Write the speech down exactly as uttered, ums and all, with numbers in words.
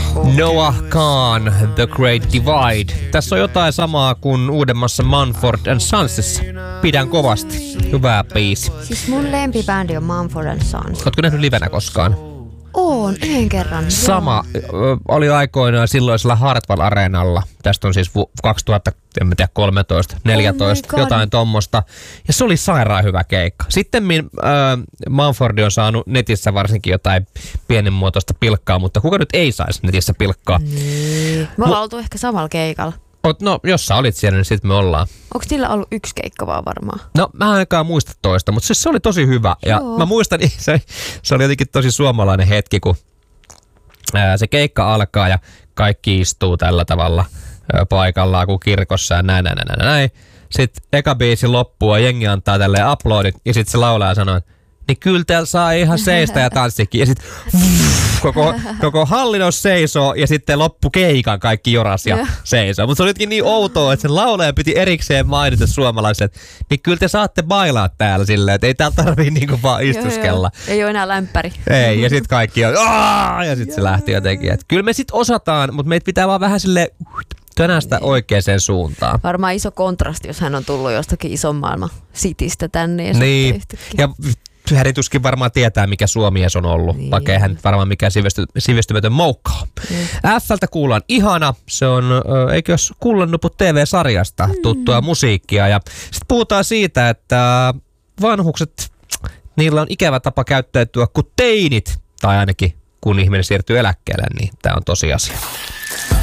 Noah Kahn, The Great Divide. Tässä on jotain samaa kuin uudemmassa Mumford and Sonsissa. Pidän kovasti. Hyvää biisi. Siis mun lempibändi on Mumford and Sons. Ootko nähnyt livenä koskaan? Oon, yhden kerran. Sama. Joo. Oli aikoinaan silloisella Hartwall Areenalla. Tästä on siis vu- kaksituhattakolmetoista neljätoista oh jotain tommosta. Ja se oli sairaan hyvä keikka. Sitten äh, Mumford on saanut netissä varsinkin jotain pienenmuotoista pilkkaa, mutta kuka nyt ei saisi netissä pilkkaa? Niin. Me ollaan oltu ehkä samalla keikalla. Ot, no, jos sä olit siellä, niin sitten me ollaan. Onko sillä ollut yksi keikka vaan varmaan? No, mä en ainakaan muista toista, mutta siis se oli tosi hyvä. Ja Joo. mä muistan, se, se oli jotenkin tosi suomalainen hetki, kun ää, se keikka alkaa ja kaikki istuu tällä tavalla ää, paikallaan kuin kirkossa ja näin, näin, näin, näin. Sitten eka biisi loppuu ja jengi antaa tälleen aplodit ja sitten se laulaa sanoo, niin kyllä täällä saa ihan seistä ja tanssikin. Ja sitten koko, koko hallinnos seisoo ja sitten loppu keikan kaikki joras ja seisoo. Mutta se oli jotenkin niin outoa, että sen laulajan piti erikseen mainita suomalaiset, niin kyllä te saatte bailaa täällä silleen, että ei täällä tarvii niinku vaan istuskella. Joo, joo. Ei ole enää lämpäri. Ei, ja sitten kaikki on, Aa! ja sitten se lähti jotenkin. Et kyllä me sitten osataan, mutta meitä pitää vaan vähän silleen tönästä niin. oikeaan suuntaan. Varmaan iso kontrasti, jos hän on tullut jostakin ison maailman sitistä tänne. Ja niin, ja hän tuskin varmaan tietää, mikä suomies on ollut, niin. vaikka ei hän varmaan mikään sivesty, sivestymätön moukka ole. Niin. F:ltä kuullaan Ihana, se on, eikö jos Kullannuput T V-sarjasta mm. tuttua musiikkia. Ja sitten puhutaan siitä, että vanhukset, niillä on ikävä tapa käyttäytyä kuin teinit, tai ainakin kun ihminen siirtyy eläkkeelle, niin tämä on tosiasia.